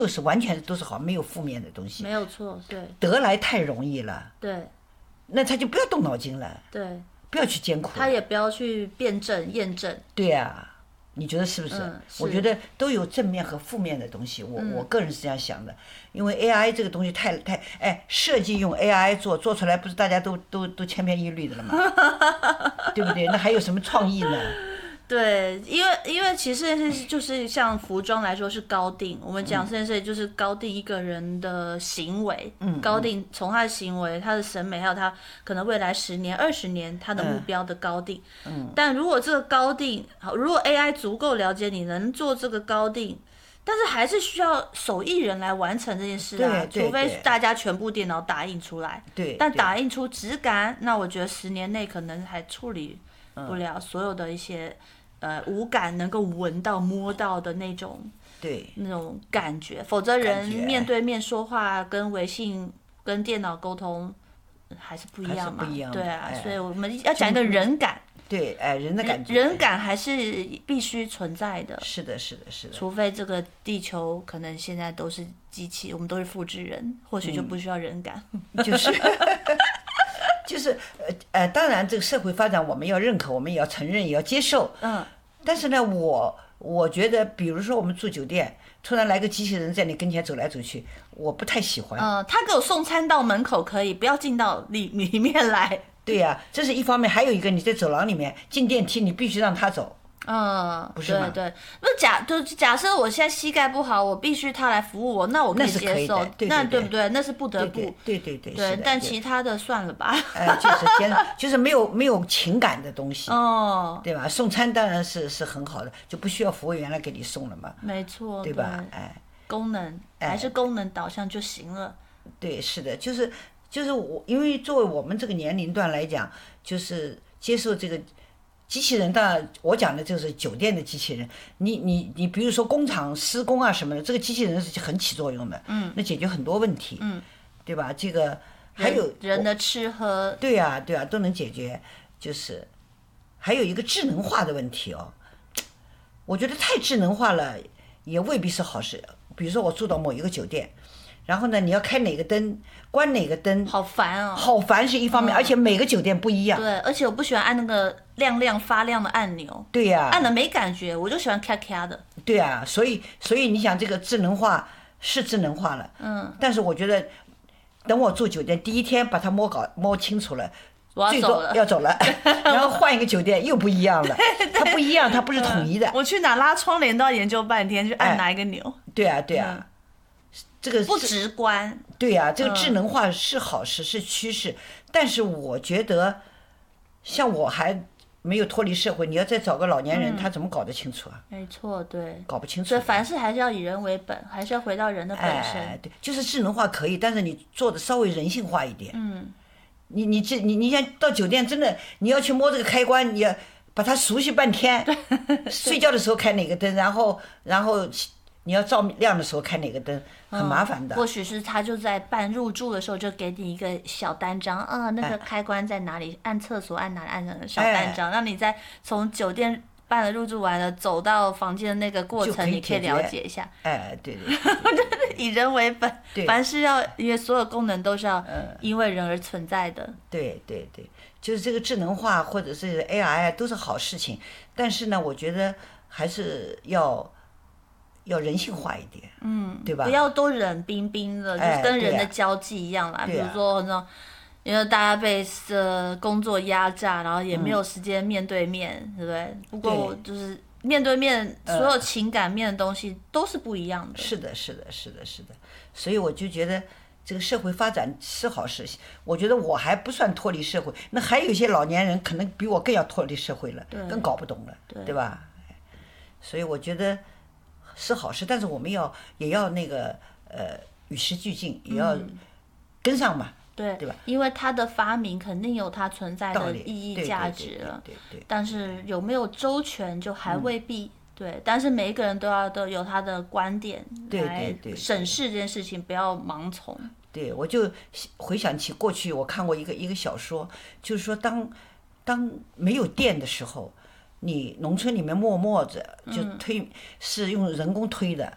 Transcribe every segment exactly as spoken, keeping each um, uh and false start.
都是完全都是好，没有负面的东西。 没有错，对。 得来太容易了。 对。 那他就不要动脑筋了。 对。 不要去艰苦。 他也不要去辩证验证。 对呀、啊。你觉得是不是？ 嗯、是我觉得都有正面和负面的东西，我、嗯、我个人是这样想的，因为 A I 这个东西太太哎，设计用 A I 做做出来，不是大家都都都千篇一律的了吗？对不对？那还有什么创意呢？ 对，因为因为其实是就是像服装来说是高定，我们讲这件事就是高定一个人的行为，嗯、高定从他的行为、他的审美，还有他可能未来十年、二十年他的目标的高定。嗯，但如果这个高定，好，如果 A I 足够了解你能做这个高定，但是还是需要手艺人来完成这件事啊，除非大家全部电脑打印出来。 对， 但打印出质感，那我觉得十年内可能还处理不了所有的一些。呃，五感能够闻到、摸到的那种， 对， 那种感觉，否则人面对面说话跟微信、跟电脑沟通还是不一样嘛， 不一样对啊， 哎、 所以我们要讲一个人感， 对，哎，人的感觉， 人感还是必须存在的， 是的，是的，是的， 除非这个地球可能现在都是机器，我们都是复制人，或许就不需要人感， 嗯、就是。就是呃呃，当然这个社会发展我们要认可，我们也要承认，也要接受。 嗯。 但是呢，我我觉得，比如说我们住酒店，突然来个机器人在你跟前走来走去，我不太喜欢。 嗯、呃，他给我送餐到门口可以，不要进到里里面来。 对呀、啊，这是一方面，还有一个你在走廊里面进电梯，你必须让他走。 嗯， 不是吗？ 对对，那假就假设我现在膝盖不好，我必须他来服务我，那我可以接受， 那, 那对不对？那是不得不， 对对对对。 对，但其他的算了吧。 哎、呃，就是天，就是没有没有情感的东西， 哦， 对吧？送餐当然是是很好的，就不需要服务员来给你送了嘛。 没错， 对吧？哎， 功能还是功能导向就行了。 对，是的，就是就是我，因为作为我们这个年龄段来讲，就是接受这个。机器人当然，我讲的就是酒店的机器人。你你你，比如说工厂施工啊什么的，这个机器人是很起作用的。嗯。那解决很多问题。嗯。对吧？这个还有人的吃喝。 对啊对啊，都能解决。就是还有一个智能化的问题哦。我觉得太智能化了也未必是好事。比如说我住到某一个酒店，然后呢，你要开哪个灯，关哪个灯， 好烦哦。 好烦是一方面，嗯、而且每个酒店不一样。 对，而且我不喜欢按那个亮亮发亮的按钮。 对呀、啊。 按了没感觉，我就喜欢咔咔的。 对啊，所以所以你想，这个智能化是智能化了，嗯，但是我觉得，等我住酒店第一天把它摸搞摸清楚了。最多要走了，然后换一个酒店又不一样了。它不一样，它不是统一的。 我去哪拉窗帘都要研究半天，去按哪一个钮。 哎、对啊，对啊。嗯，这个不直观。 对呀、啊，这个智能化是好事，嗯、是趋势，但是我觉得，像我还没有脱离社会，你要再找个老年人，嗯、他怎么搞得清楚啊？ 没错，对， 搞不清楚。 所以凡事还是要以人为本，还是要回到人的本身。 哎，对，就是智能化可以，但是你做的稍微人性化一点。嗯。你你这你你像到酒店真的你要去摸这个开关，你要把它熟悉半天。睡觉的时候开哪个灯，然后然后。你要照亮的时候开哪个灯，很麻烦的。 嗯、或许是他就在办入住的时候就给你一个小单张啊，那个开关在哪里？哎、按厕所按哪里？按那个小单张，让、哎、你在从酒店办了入住完了走到房间的那个过程，你可以了解一下。 哎，对对对。 以人为本，凡事要，因为所有功能都是要因为人而存在的。嗯、 对对对，就是这个智能化或者是 A I 都是好事情，但是呢，我觉得还是要。要人性化一点，嗯，对吧？ 不要都冷冰冰的，哎、就是跟人的交际一样啦。啊、比如说那种，因为大家被呃工作压榨，然后也没有时间面对面，嗯、对不对？不过就是面对面，所有情感面的东西都是不一样的。 是的，是的，是的，是的。所以我就觉得这个社会发展是好事。我觉得我还不算脱离社会，那还有一些老年人可能比我更要脱离社会了，更搞不懂了，对, 对吧？所以我觉得。是好事，但是我们要也要那个呃与时俱进，也要跟上嘛， 嗯、对对吧？ 因为它的发明肯定有它存在的意义价值了， 对对。 但是有没有周全就还未必、嗯、对。但是每一个人都要都有他的观点来审视这件事情，不要盲从。 对，我就回想起过去我看过一个一个小说，就是说当当没有电的时候。你农村里面默默着就推、嗯、是用人工推的，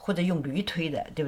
或者用驴推的，对不对？